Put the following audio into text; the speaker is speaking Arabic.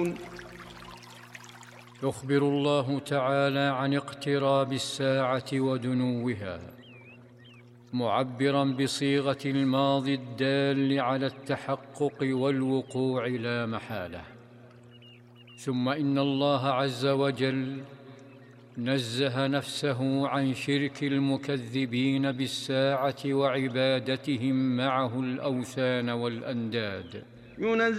يخبر الله تعالى عن اقتراب الساعة ودنوها، معبراً بصيغة الماضي الدال على التحقق والوقوع لا محالة. ثم إن الله عز وجل نزه نفسه عن شرك المكذبين بالساعة وعبادتهم معه الأوثان والأنداد.